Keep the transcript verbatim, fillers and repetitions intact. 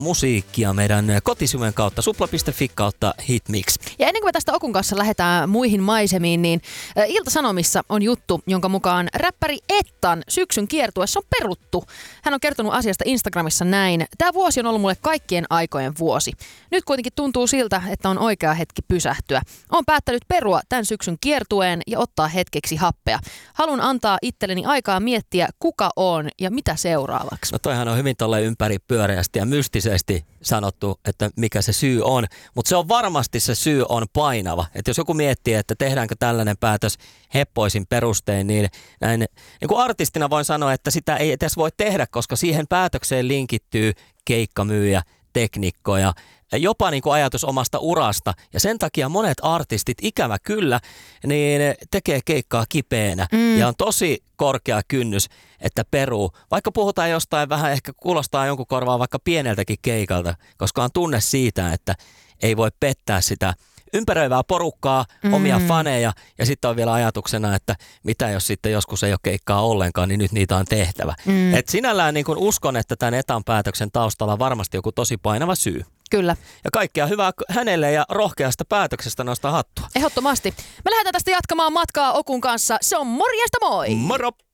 musiikkia meidän kotisivujen kautta supla piste fi kautta hitmix. Ja ennen kuin me tästä Okun kanssa lähdetään muihin maisemiin, niin Ilta-Sanomissa on juttu, jonka mukaan räppäri Ettan syksyn kiertuessa on peruttu. Hän on kertonut asiasta Instagramissa näin. Tämä vuosi on ollut mulle kaikkien aikojen vuosi. Nyt kuitenkin tuntuu siltä, että on oikea hetki pysähtyä. Olen päättänyt perua tämän syksyn kiertueen ja ottaa hetkeksi happea. Haluan antaa itselleni aikaa miettiä, kuka on ja mitä seuraavaksi. No toihan on hyvin tolle ympäri pyöreästi ja mystisesti sanottu, että mikä se syy on. Mutta se on varmasti se syy on painava. Että jos joku miettii, että tehdäänkö tällainen päätös heppoisin perustein, niin näin, niin kuin artistina voin sanoa, että sitä ei edes voi tehdä, koska siihen päätökseen linkittyy keikkamyyjä, teknikkoja, jopa niin kuin ajatus omasta urasta. Ja sen takia monet artistit, ikävä kyllä, niin tekee keikkaa kipeänä. Mm. Ja on tosi korkea kynnys, että peruu. Vaikka puhutaan jostain vähän, ehkä kuulostaa jonkun korvaan vaikka pieneltäkin keikalta, koska on tunne siitä, että ei voi pettää sitä ympäröivää porukkaa, mm. omia faneja, ja sitten on vielä ajatuksena, että mitä jos sitten joskus ei ole keikkaa ollenkaan, niin nyt niitä on tehtävä. Mm. Et sinällään niin kun uskon, että tämän etan päätöksen taustalla on varmasti joku tosi painava syy. Kyllä. Ja kaikkea hyvää hänelle ja rohkeasta päätöksestä nostaa hattua. Ehdottomasti. Me lähdetään tästä jatkamaan matkaa Okun kanssa. Se on morjesta, moi! Moro!